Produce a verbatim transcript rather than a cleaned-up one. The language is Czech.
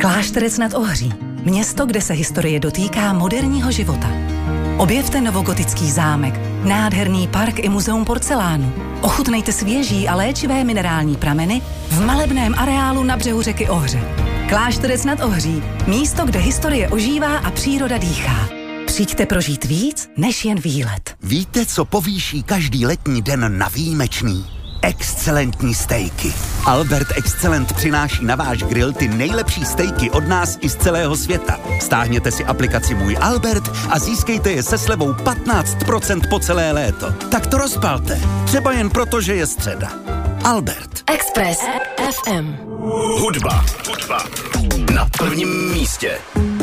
Klášterec nad Ohří. Město, kde se historie dotýká moderního života. Objevte novogotický zámek, nádherný park i muzeum porcelánu. Ochutnejte svěží a léčivé minerální prameny v malebném areálu na břehu řeky Ohře. Klášterec nad Ohří. Místo, kde historie ožívá a příroda dýchá. Přijďte prožít víc, než jen výlet. Víte, co povýší každý letní den na výjimečný? Excelentní stejky. Albert Excellent přináší na váš grill ty nejlepší stejky od nás i z celého světa. Stáhněte si aplikaci Můj Albert a získejte je se slevou patnáct procent po celé léto. Tak to rozpalte. Třeba jen proto, že je středa. Albert. Express F M. Hudba. Hudba. Na prvním místě.